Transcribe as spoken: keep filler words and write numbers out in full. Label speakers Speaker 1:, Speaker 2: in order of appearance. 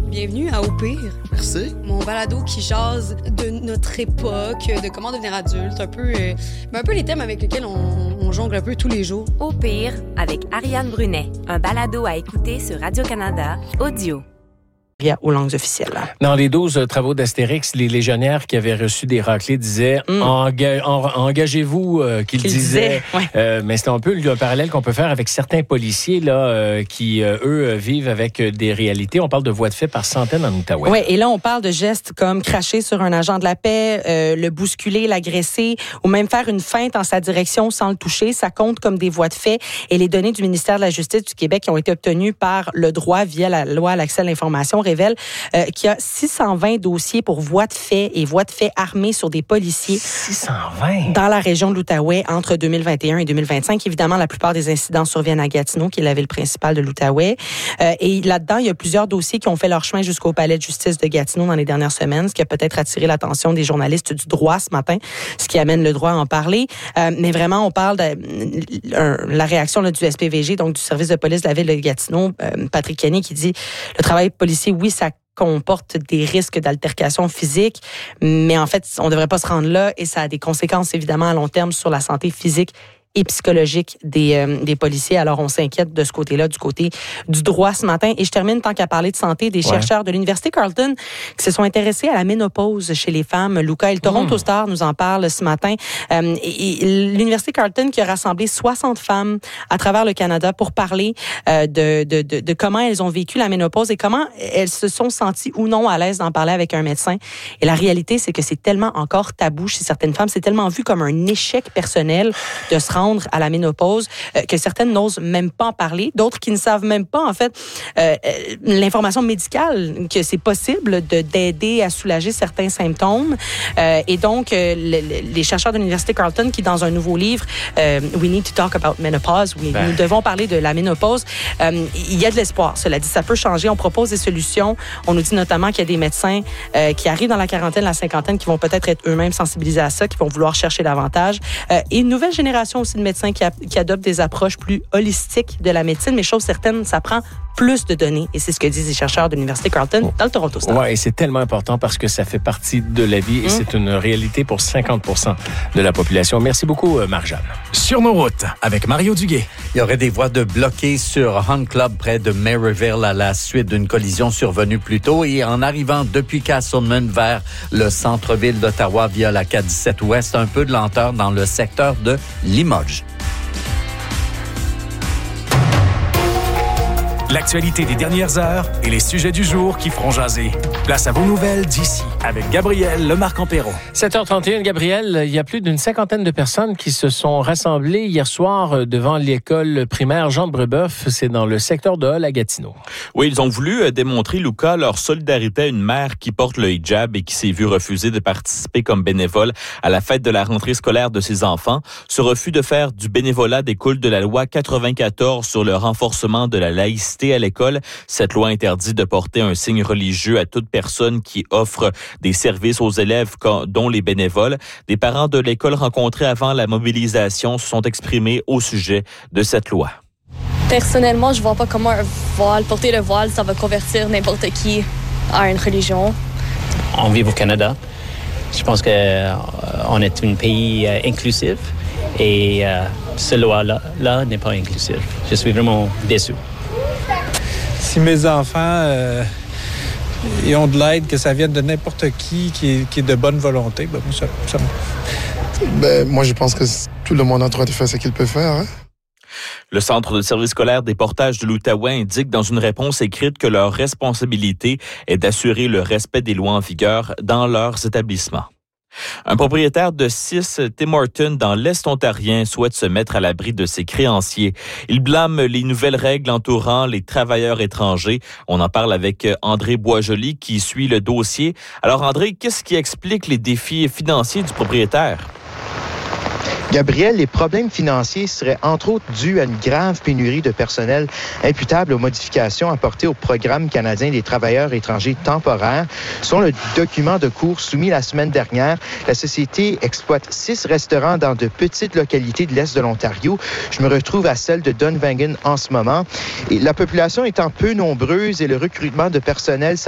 Speaker 1: Bienvenue à Au pire.
Speaker 2: Merci.
Speaker 1: Mon balado qui jase de notre époque, de comment devenir adulte, un peu, euh, un peu les thèmes avec lesquels on, on jongle un peu tous les jours.
Speaker 3: Au pire, avec Ariane Brunet, un balado à écouter sur Radio-Canada, audio.
Speaker 4: Aux langues officielles.
Speaker 5: Dans les douze travaux d'Astérix, les légionnaires qui avaient reçu des raclées disaient mm. Enga- en- engagez-vous, euh, qu'ils
Speaker 4: Qu'il
Speaker 5: disaient.
Speaker 4: disait, ouais.
Speaker 5: euh, mais c'est un peu le parallèle qu'on peut faire avec certains policiers là, euh, qui, euh, eux, vivent avec des réalités. On parle de voies de fait par centaines en Outaouais.
Speaker 4: Oui, et là, on parle de gestes comme cracher sur un agent de la paix, euh, le bousculer, l'agresser, ou même faire une feinte en sa direction sans le toucher. Ça compte comme des voies de fait. Et les données du ministère de la Justice du Québec qui ont été obtenues par le droit via la loi à l'accès à l'information révèle euh, qu'il y a six cent vingt dossiers pour voies de fait et voies de fait armées sur des policiers.
Speaker 5: six cent vingt
Speaker 4: Dans la région de l'Outaouais entre deux mille vingt et un et deux mille vingt-cinq. Évidemment, la plupart des incidents surviennent à Gatineau, qui est la ville principale de l'Outaouais. Euh, et là-dedans, il y a plusieurs dossiers qui ont fait leur chemin jusqu'au palais de justice de Gatineau dans les dernières semaines, ce qui a peut-être attiré l'attention des journalistes du droit ce matin, ce qui amène le droit à en parler. Euh, mais vraiment, on parle de euh, la réaction là, du S P V G, donc du service de police de la ville de Gatineau, euh, Patrick Kenny, qui dit le travail policier, oui, ça comporte des risques d'altercation physique, mais en fait, on ne devrait pas se rendre là et ça a des conséquences évidemment à long terme sur la santé physique et psychologique des, euh, des policiers. Alors, on s'inquiète de ce côté-là, du côté du droit ce matin. Et je termine, tant qu'à parler de santé, des ouais. chercheurs de l'Université Carleton qui se sont intéressés à la ménopause chez les femmes. Luca et le Toronto mmh. Star nous en parle ce matin. Euh, et, et l'Université Carleton qui a rassemblé soixante femmes à travers le Canada pour parler euh, de, de, de, de comment elles ont vécu la ménopause et comment elles se sont senties ou non à l'aise d'en parler avec un médecin. Et la réalité, c'est que c'est tellement encore tabou chez certaines femmes, c'est tellement vu comme un échec personnel de se rendre à la ménopause, euh, que certaines n'osent même pas en parler, d'autres qui ne savent même pas, en fait, euh, l'information médicale, que c'est possible de, d'aider à soulager certains symptômes. Euh, et donc, euh, le, les chercheurs de l'Université Carleton, qui, dans un nouveau livre, euh, We Need to Talk About Menopause, oui, ben. nous devons parler de la ménopause, euh, il y a de l'espoir. Cela dit, ça peut changer. On propose des solutions. On nous dit notamment qu'il y a des médecins euh, qui arrivent dans la quarantaine, la cinquantaine, qui vont peut-être être eux-mêmes sensibilisés à ça, qui vont vouloir chercher davantage. Euh, et une nouvelle génération aussi de médecins qui, a, qui adoptent des approches plus holistiques de la médecine, mais chose certaine, ça prend plus de données. Et c'est ce que disent les chercheurs de l'Université Carleton oh. dans le Toronto Star.
Speaker 5: Oui, et c'est tellement important parce que ça fait partie de la vie et mmh. c'est une réalité pour cinquante pour cent de la population. Merci beaucoup, Marjane.
Speaker 6: Sur nos routes, avec Mario Duguay.
Speaker 7: Il y aurait des voies de bloquées sur Hunt Club près de Maryville à la suite d'une collision survenue plus tôt et en arrivant depuis Castleman vers le centre-ville d'Ottawa via la quatre dix-sept Ouest, un peu de lenteur dans le secteur de Limoges.
Speaker 6: L'actualité des dernières heures et les sujets du jour qui feront jaser. Place à vos nouvelles d'ici avec Gabriel Lemarque-Empéron.
Speaker 5: sept heures trente et un, Gabriel, il y a plus d'une cinquantaine de personnes qui se sont rassemblées hier soir devant l'école primaire Jean de Brébeuf. C'est dans le secteur de Hull à Gatineau.
Speaker 8: Oui, ils ont voulu démontrer, Luca, leur solidarité à une mère qui porte le hijab et qui s'est vue refuser de participer comme bénévole à la fête de la rentrée scolaire de ses enfants. Ce refus de faire du bénévolat découle de la loi quatre-vingt-quatorze sur le renforcement de la laïcité à l'école. Cette loi interdit de porter un signe religieux à toute personne qui offre des services aux élèves dont les bénévoles. Des parents de l'école rencontrés avant la mobilisation se sont exprimés au sujet de cette loi.
Speaker 9: Personnellement, je vois pas comment un voile, porter le voile, ça va convertir n'importe qui à une religion.
Speaker 10: On vit au Canada. Je pense qu'on euh, est un pays euh, inclusif et euh, cette loi-là là, n'est pas inclusive. Je suis vraiment déçu.
Speaker 11: Si mes enfants euh, ils ont de l'aide, que ça vienne de n'importe qui, qui est, qui est de bonne volonté, ben moi, ça, ça me...
Speaker 12: Ben, moi, je pense que tout le monde a le droit de faire ce qu'il peut faire. Hein?
Speaker 8: Le Centre de service scolaire des portages de l'Outaouais indique dans une réponse écrite que leur responsabilité est d'assurer le respect des lois en vigueur dans leurs établissements. Un propriétaire de six Tim Hortons dans l'Est ontarien souhaite se mettre à l'abri de ses créanciers. Il blâme les nouvelles règles entourant les travailleurs étrangers. On en parle avec André Boisjoli qui suit le dossier. Alors André, qu'est-ce qui explique les défis financiers du propriétaire?
Speaker 13: Gabriel, les problèmes financiers seraient entre autres dus à une grave pénurie de personnel imputable aux modifications apportées au Programme canadien des travailleurs étrangers temporaires. Selon le document de cours soumis la semaine dernière, la société exploite six restaurants dans de petites localités de l'Est de l'Ontario. Je me retrouve à celle de Dunvegan en ce moment. Et la population étant peu nombreuse et le recrutement de personnel